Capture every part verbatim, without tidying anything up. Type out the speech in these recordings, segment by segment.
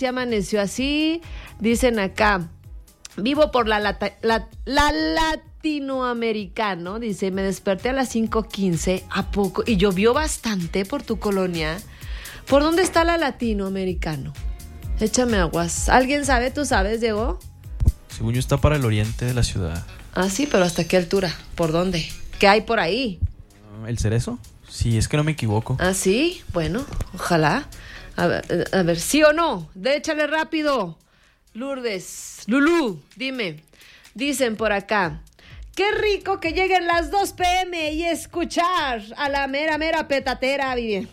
se amaneció así. Dicen acá, vivo por la, lata, la, la latinoamericano. Dice, me desperté a las cinco quince. ¿A poco? Y llovió bastante por tu colonia. ¿Por dónde está la latinoamericano? Échame aguas. ¿Alguien sabe? ¿Tú sabes, Diego? Según yo está para el oriente de la ciudad. Ah, sí, pero ¿hasta qué altura? ¿Por dónde? ¿Qué hay por ahí? ¿El Cerezo? Sí, es que no me equivoco. Ah, sí, bueno, ojalá. A ver, a ver, ¿sí o no? Déchale rápido. Lourdes, Lulú, dime. Dicen por acá, qué rico que lleguen las dos pm y escuchar a la mera, mera petatera, Vivian.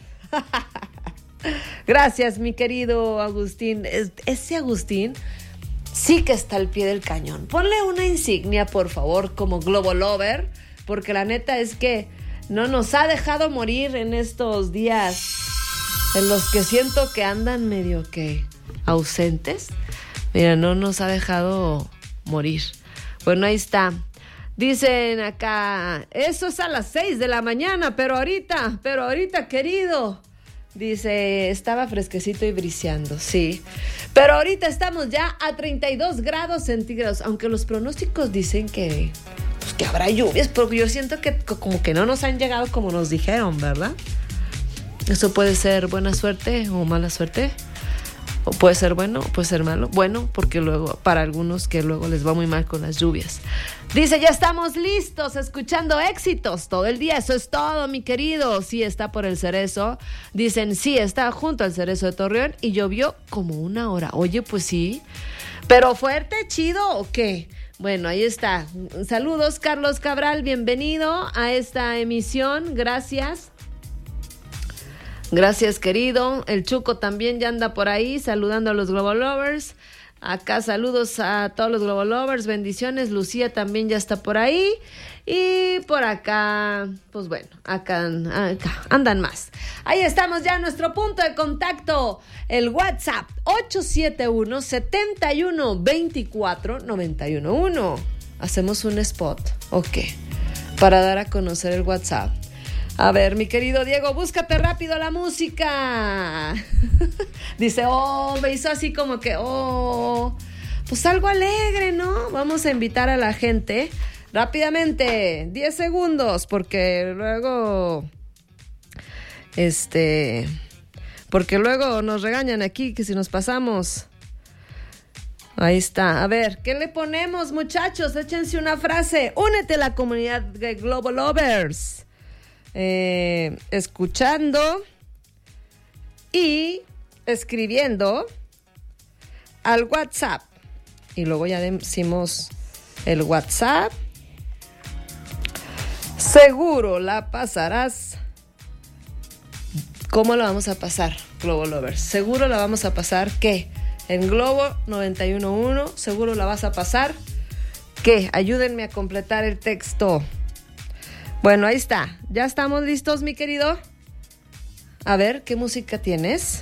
Gracias, mi querido Agustín. Ese Agustín sí que está al pie del cañón. Ponle una insignia, por favor, como Globo Lover, porque la neta es que no nos ha dejado morir en estos días en los que siento que andan medio que ausentes. Mira, no nos ha dejado morir. Bueno, ahí está. Dicen acá, eso es a las seis de la mañana, pero ahorita, pero ahorita, querido. Dice, estaba fresquecito y briseando, sí. Pero ahorita estamos ya a treinta y dos grados centígrados, aunque los pronósticos dicen que, pues, que habrá lluvias, porque yo siento que como que no nos han llegado como nos dijeron, ¿verdad? Eso puede ser buena suerte o mala suerte. O puede ser bueno, o puede ser malo. Bueno, porque luego, para algunos que luego les va muy mal con las lluvias. Dice, ya estamos listos, escuchando éxitos todo el día. Eso es todo, mi querido. Sí, está por el Cerezo. Dicen, sí, está junto al Cerezo de Torreón y llovió como una hora. Oye, pues sí. ¿Pero fuerte, chido o qué? Bueno, ahí está. Saludos, Carlos Cabral. Bienvenido a esta emisión. Gracias. Gracias, querido. El Chuco también ya anda por ahí saludando a los Global Lovers. Acá saludos a todos los Global Lovers. Bendiciones. Lucía también ya está por ahí. Y por acá, pues bueno, acá, acá andan más. Ahí estamos ya, nuestro punto de contacto. El WhatsApp ocho siete uno, siete uno dos cuatro, nueve uno uno. Hacemos un spot, ok, para dar a conocer el WhatsApp. A ver, mi querido Diego, búscate rápido la música. Dice, oh, me hizo así como que, oh, pues algo alegre, ¿no? Vamos a invitar a la gente rápidamente, diez segundos, porque luego, este, porque luego nos regañan aquí que si nos pasamos. Ahí está. A ver, ¿qué le ponemos, muchachos? Échense una frase. Únete a la comunidad de Global Lovers. Eh, escuchando y escribiendo al WhatsApp. Y luego ya decimos el WhatsApp. Seguro la pasarás. ¿Cómo la vamos a pasar, Global Lovers? Seguro la vamos a pasar. ¿Qué? En Globo noventa y uno punto uno. Seguro la vas a pasar. ¿Qué? Ayúdenme a completar el texto. Bueno, ahí está. ¿Ya estamos listos, mi querido? A ver, ¿qué música tienes?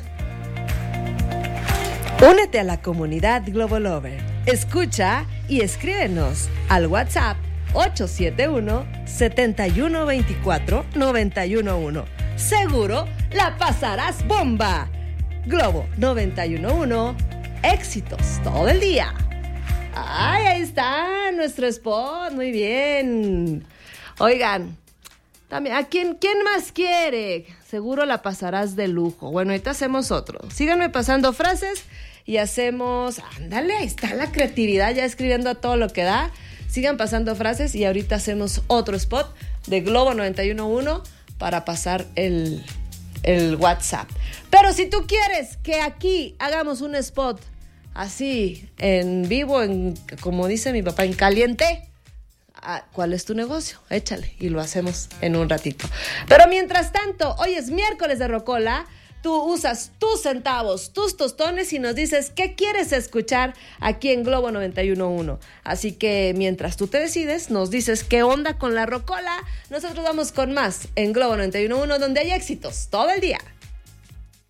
Únete a la comunidad Global Lover. Escucha y escríbenos al WhatsApp ocho siete uno, siete uno dos cuatro, nueve uno uno. Seguro la pasarás bomba. Globo noventa y uno punto uno. Éxitos todo el día. Ay, ahí está nuestro spot. Muy bien. Oigan, también, ¿a quién, quién más quiere? Seguro la pasarás de lujo. Bueno, ahorita hacemos otro. Síganme pasando frases y hacemos... Ándale, ahí está la creatividad ya escribiendo a todo lo que da. Sigan pasando frases y ahorita hacemos otro spot de Globo noventa y uno punto uno para pasar el, el WhatsApp. Pero si tú quieres que aquí hagamos un spot así, en vivo, en, como dice mi papá, en caliente... ¿Cuál es tu negocio? Échale y lo hacemos en un ratito. Pero mientras tanto, hoy es miércoles de Rocola. Tú usas tus centavos, tus tostones y nos dices qué quieres escuchar aquí en Globo noventa y uno punto uno. Así que mientras tú te decides, nos dices qué onda con la Rocola. Nosotros vamos con más en Globo noventa y uno punto uno, donde hay éxitos todo el día.